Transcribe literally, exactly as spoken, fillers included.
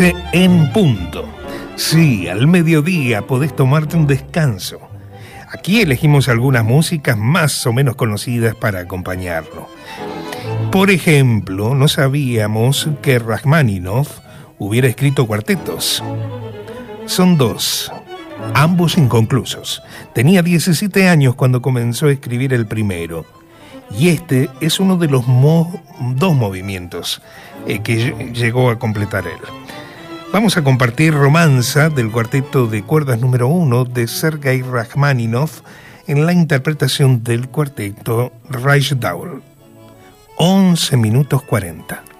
En punto. Sí, al mediodía podés tomarte un descanso. Aquí elegimos algunas músicas más o menos conocidas para acompañarlo. Por ejemplo, no sabíamos que Rajmáninov hubiera escrito cuartetos. Son dos, ambos inconclusos. Tenía diecisiete años cuando comenzó a escribir el primero. Y este es uno de los mo- dos movimientos eh, que llegó a completar él. Vamos a compartir Romanza del cuarteto de cuerdas número uno de Sergei Rajmáninov en la interpretación del cuarteto Reich Daul. once minutos cuarenta.